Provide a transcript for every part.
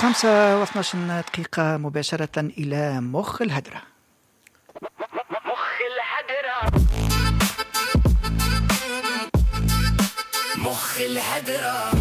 5:12 مباشرة إلى مخ الهدرة. مخ الهدرة مخ الهدرة.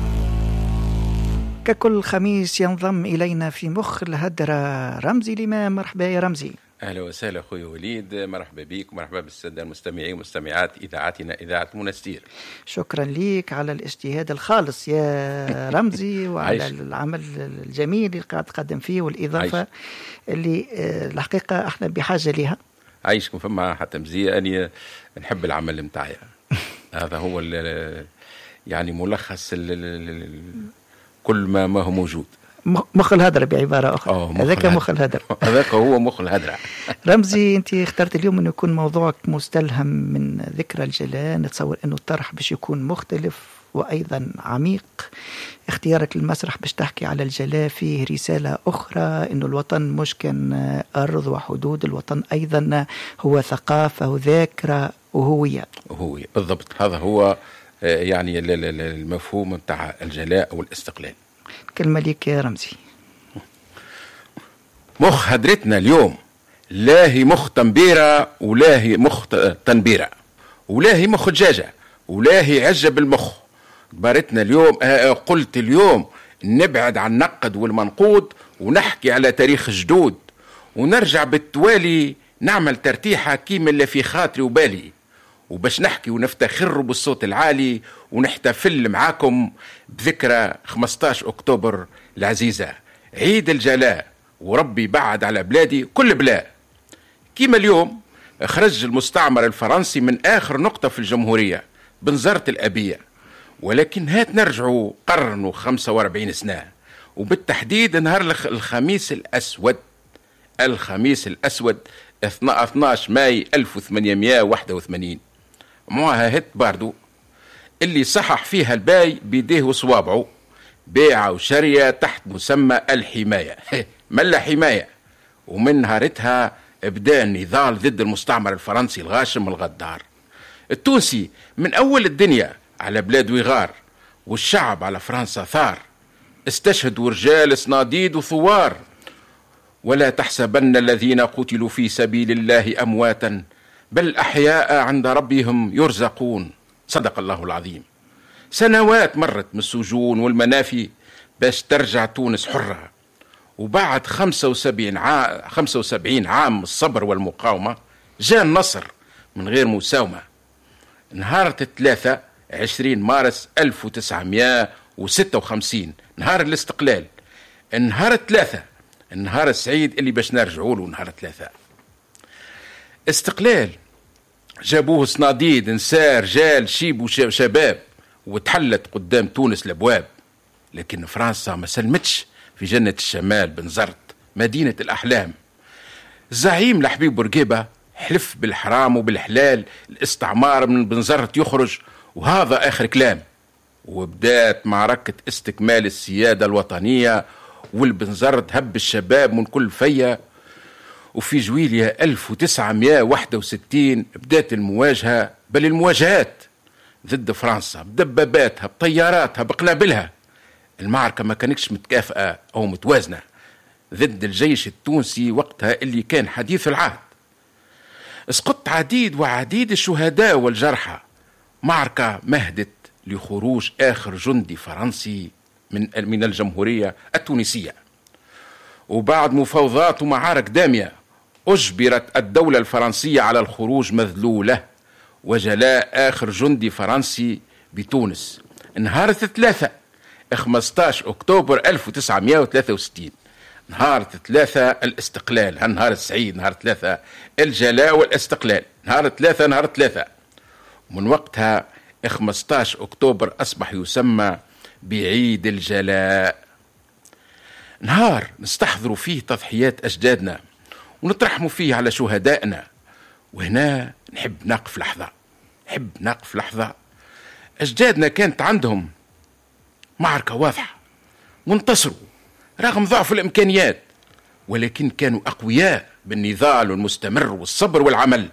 ككل خميس ينضم إلينا في مخ الهدرة رمزي الإمام. مرحبا يا رمزي. أهلا وسهلا أخوي وليد، مرحبا بك ومرحبا بالسادة المستمعين ومستمعات إذاعتنا إذاعة منستير. شكرا لك على الاجتهاد الخالص يا رمزي وعلى العمل الجميل اللي قاعد تقدم فيه والإضافة اللي الحقيقة احنا بحاجة لها. عايشكم فما حتى مزية، أني نحب العمل متاعي. هذا هو يعني ملخص كل ما هو موجود. مخ الهدرة بعبارة أخرى. هذاك مخ الهدرة. هذاك هو مخ الهدرة. رمزي، أنت اخترت اليوم أنه يكون موضوعك مستلهم من ذكرى الجلاء. نتصور أنه الطرح باش يكون مختلف وأيضا عميق. اختيارك للمسرح باش تحكي على الجلاء فيه رسالة أخرى، أنه الوطن مش كان أرض وحدود، الوطن أيضا هو ثقافة وذاكرة وهوية. وهوية بالضبط، هذا هو يعني المفهوم بتاع الجلاء والاستقلال. كلمة ليك يا رمزي. مخ هدرتنا اليوم لا هي مخ تنبيرة ولا هي مخ تنبيرة ولا هي مخ دجاجة ولا هي عجب المخ. بارتنا اليوم قلت اليوم نبعد عن النقد والمنقود ونحكي على تاريخ جدود، ونرجع بالتوالي نعمل ترتيحة كيما اللي في خاطري وبالي، وباش نحكي ونفتخر بالصوت العالي ونحتفل معاكم بذكرى 15 أكتوبر العزيزة، عيد الجلاء. وربي بعد على بلادي كل بلاء. كيما اليوم خرج المستعمر الفرنسي من آخر نقطة في الجمهورية بنزرة الأبية، ولكن هات نرجعوا قرن و45 سنة، وبالتحديد نهار الخميس الأسود. الخميس الأسود 12 ماي 1881. معها هت باردو اللي صحح فيها الباي بيديه وصوابعه، بيع وشرية تحت مسمى الحماية. ملا حماية. ومن نهارتها ابدأ النضال ضد المستعمر الفرنسي الغاشم الغدار. التونسي من أول الدنيا على بلاد ويغار، والشعب على فرنسا ثار. استشهدوا رجال صناديد وثوار، ولا تحسبن الذين قتلوا في سبيل الله أمواتا بل أحياء عند ربهم يرزقون. صدق الله العظيم. سنوات مرت من السجون والمنافي باش ترجع تونس حرة، وبعد 75 عام من الصبر والمقاومة جاء النصر من غير مساومة. نهار 23 مارس 1956 نهار الاستقلال، نهار 3 النهار السعيد اللي باش نرجعوا له. نهار 3 استقلال جابوه صناديد نساء رجال شيب وشباب، وتحلت قدام تونس الابواب. لكن فرنسا ما سلمتش في جنة الشمال بنزرت مدينة الأحلام. الزعيم لحبيب بورقيبة حلف بالحرام وبالحلال الاستعمار من بنزرت يخرج، وهذا آخر كلام. وبدات معركة استكمال السيادة الوطنية، والبنزرت هب الشباب من كل فيا. وفي جويليا 1961 بدات المواجهة، بل المواجهات ضد فرنسا بدباباتها بطياراتها بقنابلها. المعركة ما كانتش متكافئة أو متوازنة ضد الجيش التونسي وقتها اللي كان حديث العهد. اسقط عديد الشهداء والجرحى. معركة مهدت لخروج آخر جندي فرنسي من الجمهورية التونسية. وبعد مفاوضات ومعارك دامية أجبرت الدولة الفرنسية على الخروج مذلولة وجلاء آخر جندي فرنسي بتونس نهار 15 أكتوبر 1963. نهار 3 الاستقلال، هالنهار السعيد، نهار 3 الجلاء والاستقلال. نهار 3 من وقتها 15 أكتوبر أصبح يسمى بعيد الجلاء. نهار نستحضروا فيه تضحيات أجدادنا ونترحموا فيه على شهدائنا. وهنا نحب نقف لحظة. أجدادنا كانت عندهم معركة واضحة وانتصروا رغم ضعف الإمكانيات، ولكن كانوا أقوياء بالنضال المستمر والصبر والعمل.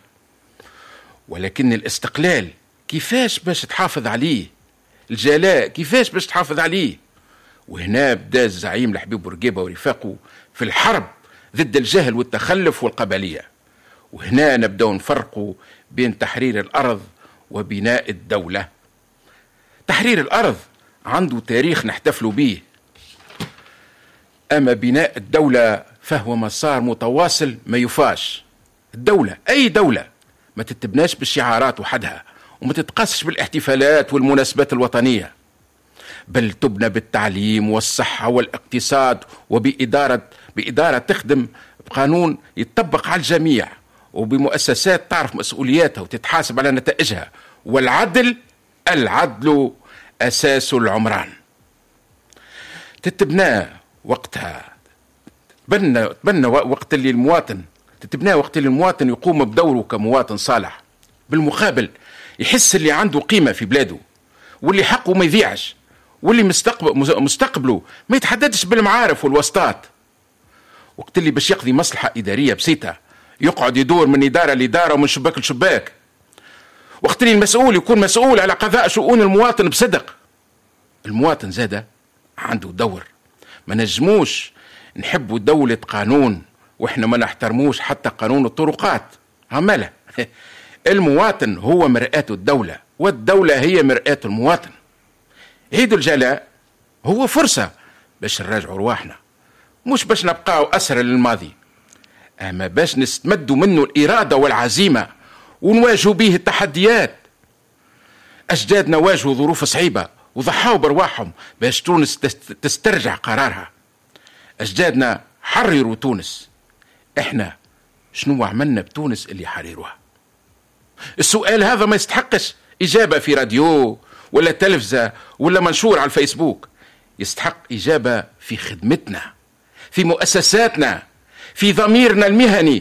ولكن الاستقلال كيفاش باش تحافظ عليه؟ الجلاء كيفاش باش تحافظ عليه؟ وهنا بدا الزعيم الحبيب بورقيبة ورفاقه في الحرب ضد الجهل والتخلف والقبلية. وهنا نبدأ نفرقوا بين تحرير الأرض وبناء الدولة. تحرير الأرض عنده تاريخ نحتفلوا به، أما بناء الدولة فهو مسار متواصل ما يفاش. الدولة أي دولة ما تتبناش بالشعارات وحدها، وما تتقاسش بالاحتفالات والمناسبات الوطنية، بل تبنى بالتعليم والصحة والاقتصاد بإدارة تخدم بقانون يتطبق على الجميع، وبمؤسسات تعرف مسؤولياتها وتتحاسب على نتائجها. والعدل، العدل أساس العمران. تتبنى وقتها تبنى وقت اللي المواطن يقوم بدوره كمواطن صالح. بالمقابل يحس اللي عنده قيمة في بلاده، واللي حقه ما يضيعش، واللي مستقبله ما يتحددش بالمعارف والوسطات. وقت اللي باش يقضي مصلحة إدارية بسيطة يقعد يدور من إدارة لإدارة ومن شباك لشباك. وقت اللي المسؤول يكون مسؤول على قضاء شؤون المواطن بصدق. المواطن زادة عنده دور. ما نجموش نحبوا دولة قانون وإحنا ما نحترموش حتى قانون الطرقات. عمالة المواطن هو مرآة الدولة، والدولة هي مرآة المواطن. عيد الجلاء هو فرصة باش نراجعوا رواحنا، مش باش نبقاو أسر للماضي، أما باش نستمدوا منه الإرادة والعزيمة ونواجهوا به التحديات. أجدادنا واجهوا ظروف صعيبة وضحوا برواحهم باش تونس تسترجع قرارها. أجدادنا حرروا تونس، إحنا شنو عملنا بتونس اللي حرروها؟ السؤال هذا ما يستحقش إجابة في راديو ولا تلفزة ولا منشور على الفيسبوك، يستحق إجابة في خدمتنا، في مؤسساتنا، في ضميرنا المهني.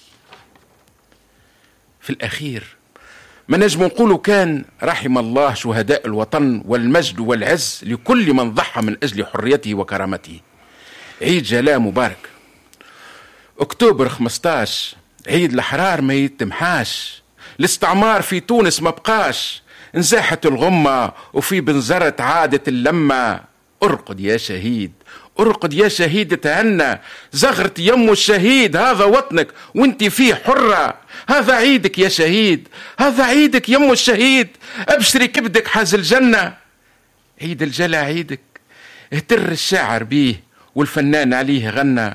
في الأخير ما نجم نقولوا كان رحم الله شهداء الوطن، والمجد والعز لكل من ضحى من أجل حريته وكرامته. عيد جلاء مبارك. أكتوبر 15 عيد الأحرار ما يتمحاش. الاستعمار في تونس ما بقاش، انزاحت الغمة وفي بنزرة عادة اللمة. ارقد يا شهيد، ارقد يا شهيد تهنى، زغرت يمو الشهيد، هذا وطنك وانت فيه حرة. هذا عيدك يا شهيد، هذا عيدك يمو الشهيد، ابشري كبدك حاز الجنة. عيد الجلا عيدك، اهتر الشاعر بيه والفنان عليه غنى.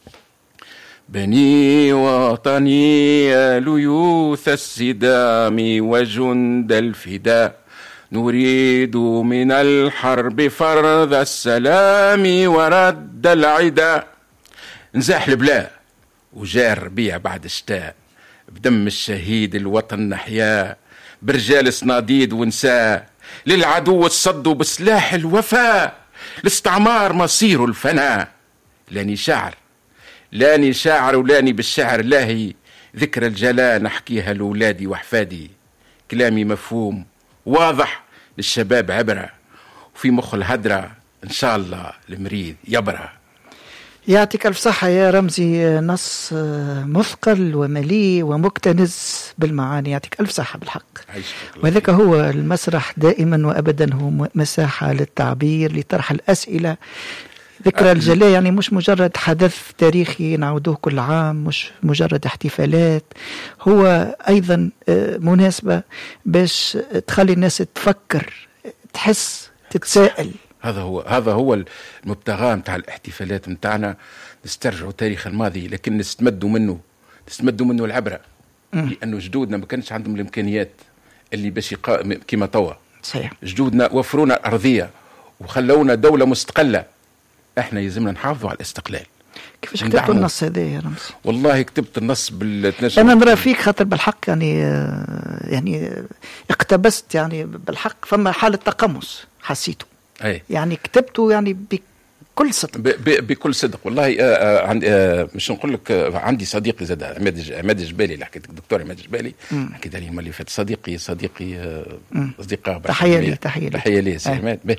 بني وطني يا ليوث السدام وجند الفداء، نريد من الحرب فرض السلام ورد العداء. نزاح البلاء وجاء الربيع بعد الشتاء، بدم الشهيد الوطن نحيا، برجال صناديد ونساء، للعدو الصد بسلاح الوفاء، الاستعمار مصير الفناء. لاني شاعر ولاني بالشعر لاهي، ذكرى الجلاء نحكيها لولادي وحفادي. كلامي مفهوم واضح للشباب عبرة، وفي مخ الهدرة إن شاء الله المريض يبرى. يعطيك ألف صحة يا رمزي، نص مثقل ومليء ومكتنز بالمعاني. يعطيك ألف صحة بالحق. وذلك هو المسرح دائما وأبدا هو مساحة للتعبير، لطرح الأسئلة. ذكرى الجلاء يعني مش مجرد حدث تاريخي نعودوه كل عام، مش مجرد احتفالات، هو أيضا مناسبة باش تخلي الناس تفكر، تحس، تتساءل. هذا هو المبتغى متاع الاحتفالات متاعنا، نسترجعوا تاريخ الماضي لكن نستمدوا منه العبرة. لأنه جدودنا ما كانش عندهم الإمكانيات اللي باش كما توا. صحيح. جدودنا وفرونا الأرضية وخلونا دولة مستقلة، احنا يلزمنا نحافظوا على الاستقلال. كيفاش كتبت النص هذا يا رمزي؟ والله كتبت النص انا نرى فيك خاطر بالحق يعني اقتبست يعني بالحق، فما حالة تقمص حسيته. أي. يعني كتبته يعني بكل صدق. بكل صدق والله. مش نقول لك عندي صديقي زاد عماد الجبالي اللي حكيت، الدكتور عماد الجبالي حكيت عليه المره اللي فاتت، صديقي اصدقاء تحيه لي سي عماد.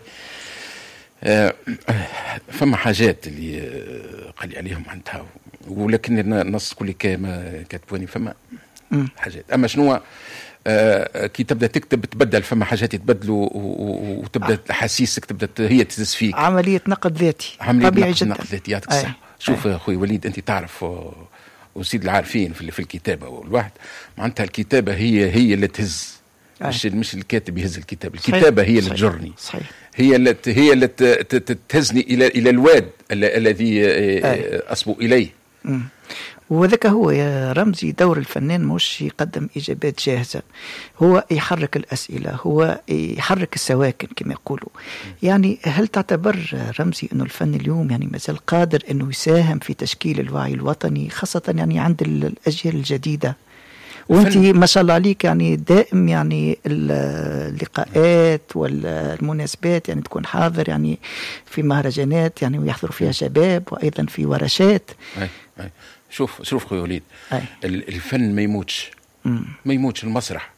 فما حاجات اللي قال لي عليهم عندها، ولكن النص كل كما كتبوني فما حاجات. اما شنو كي تبدا تكتب تبدل، فما حاجات يتبدلوا وتبدا احاسيسك تبدا هي تهز فيك. عمليه نقد ذاتي طبيعي جدا. نقد ذاتي، يعطيك الصحه. شوف يا اخوي وليد، انت تعرف وسيد العارفين في الكتابه، والواحد معناتها الكتابه هي اللي تهز، مش الكاتب يهز الكتاب، الكتابه هي اللي تجرني، هي اللي تهزني الى الواد الذي اصبو اليه. وذاك هو يا رمزي دور الفنان، مش يقدم إجابات جاهزة، هو يحرك الأسئلة، هو يحرك السواكن كما يقولوا. يعني هل تعتبر رمزي أنه الفن اليوم يعني مثل قادر أنه يساهم في تشكيل الوعي الوطني، خاصة يعني عند الأجيال الجديدة؟ وانت ما شاء الله عليك يعني دائم يعني اللقاءات والمناسبات يعني تكون حاضر يعني في مهرجانات يعني ويحضروا فيها شباب، وأيضا في ورشات. أي. شوف خويا وليد، الفن ما يموتش، ما يموتش. المسرح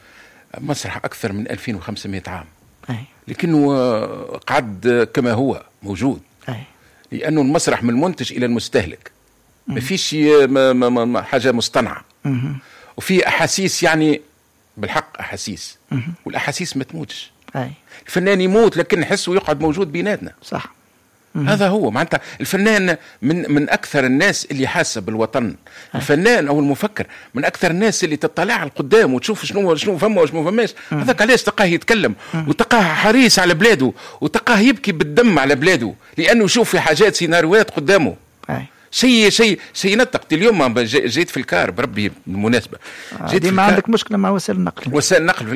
أكثر من 2500 عام، لكنه قعد كما هو موجود، لأنه المسرح من المنتج إلى المستهلك، ما فيش حاجة مصطنعة، وفي أحاسيس، يعني بالحق أحاسيس، والأحاسيس ما تموتش. الفنان يموت لكن حسه يقعد موجود بيناتنا، صح. هذا هو معناتها الفنان من أكثر الناس اللي حاسة بالوطن. الفنان أو المفكر من أكثر الناس اللي تطلع القدام وتشوف شنو فما وشنو فماش. هذاك علاش تلقاه يتكلم، وتلقاه حريص على بلاده، وتلقاه يبكي بالدم على بلاده، لأنه يشوف في حاجات سيناريوهات قدامه. شيء ينطق. اليوم جيت في الكار بربي بالمناسبة، ما عندك مشكلة مع وسائل النقل. وسائل النقل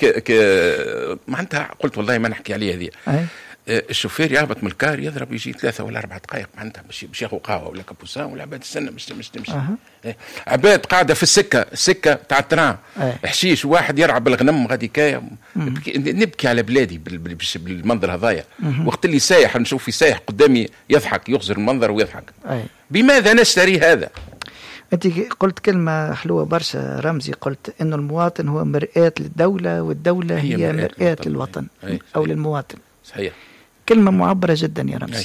معناتها قلت والله ما نحكي عليها هذه. الشوفير يهبط من الكار يضرب يجي 3 ولا 4 دقائق معناتها باش ياخذ قهوه ولا كابوسان، والعباد تستنى مش تمشي. عباد قاعده في السكه تاع التران، حشيش، واحد يرعى بالغنم غادي كايا. نبكي على بلادي بالمنظر هذايا. وقت اللي سايح نشوف في سايح قدامي يضحك، يغزر المنظر ويضحك. بماذا نشتري هذا؟ أنت قلت كلمة حلوة برشا رمزي، قلت إنه المواطن هو مرآة للدولة، والدولة هي مرآة للوطن أو للمواطن. صحيح. كلمة معبرة جدا يا رمزي.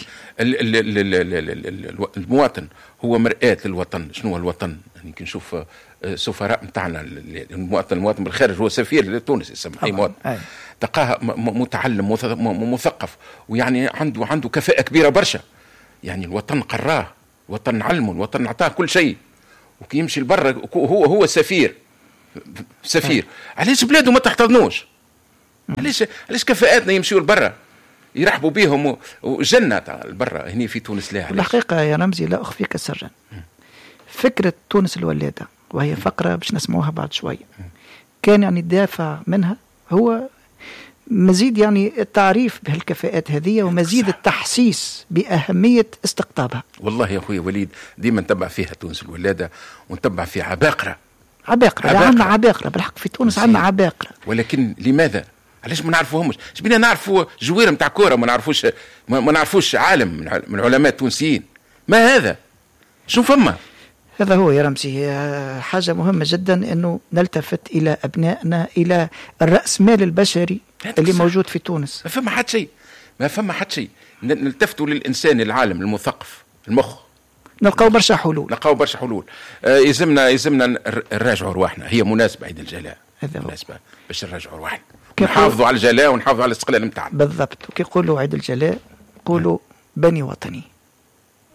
المواطن هو مرآة للوطن. شنو هو الوطن؟ يعني كي نشوف السفراء نتاعنا، المواطن بالخارج هو سفير لتونس، يسمى أي مواطن. تلقاه متعلم مثقف، ويعني عنده كفاءة كبيرة برشا. يعني الوطن قراه، الوطن علمه، الوطن أعطاه كل شيء، وكي يمشي لبرا هو سفير. علاش بلاده ما تحتضنوش؟ علاش كفاءاتنا يمشيوا لبرا يرحبوا بهم وجنة برا هنا في تونس؟ لا. الحقيقة يا رمزي لا أخفيك سرا، فكرة تونس الولادة، وهي فقرة باش نسمعوها بعد شوية، كان يعني الدافع منها هو مزيد يعني التعريف بهالكفاءات هذه، ومزيد التحسيس بأهمية استقطابها. والله يا أخوي وليد ديما نتبع فيها تونس الولادة، ونتبع فيها عباقرة. عندنا عباقرة بالحق في تونس، عندنا عباقرة. ولكن لماذا؟ علاش ما نعرفوهمش؟ بينا نعرفوا جوير متاع كورة، ما نعرفوش عالم من العلماء التونسيين؟ ما هذا؟ شو فما؟ هذا هو يا رمزي، حاجة مهمة جدا أنه نلتفت إلى أبنائنا، إلى الرأسمال البشري اللي موجود في تونس. ما فما حد شيء. نلتفتوا للإنسان العالم المثقف المخ، نلقاو برشا حلول. يلزمنا نراجعوا رواحنا. هي مناسبة عيد الجلاء، مناسبة باش نراجعوا رواحنا، نحافظوا على الجلاء ونحافظوا على الاستقلال نتاعنا. بالضبط. وكي يقولوا عيد الجلاء قولوا بني وطني.